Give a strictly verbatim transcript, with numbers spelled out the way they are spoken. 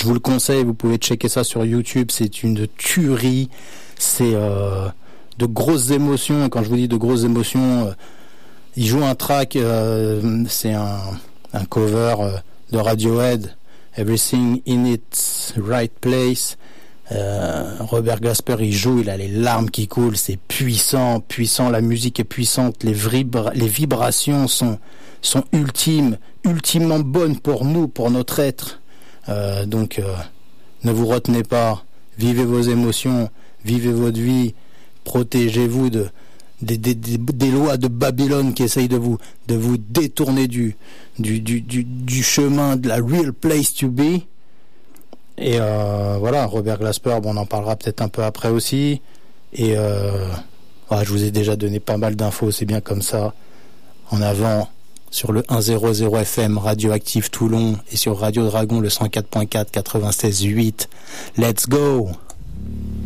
vous le conseille, vous pouvez checker ça sur YouTube, c'est une tuerie, c'est euh, de grosses émotions, et quand je vous dis de grosses émotions, euh, il joue un track, euh, c'est un, un cover euh, de Radiohead, Everything in its Right Place. Euh, Robert Glasper, il joue, il a les larmes qui coulent, c'est puissant, puissant, la musique est puissante, les, vibra- les vibrations sont, sont ultimes, ultimement bonnes pour nous, pour notre être. Euh, donc, euh, ne vous retenez pas, vivez vos émotions, vivez votre vie, protégez-vous de Des, des, des, des lois de Babylone qui essayent de vous de vous détourner du du du du, du chemin de la real place to be. Et euh, voilà, Robert Glasper, bon, on en parlera peut-être un peu après aussi. Et euh, voilà, je vous ai déjà donné pas mal d'infos, c'est bien comme ça. En avant sur le cent F M Radioactive Toulon et sur Radio Dragon le cent quatre point quatre quatre-vingt-seize huit. Let's go.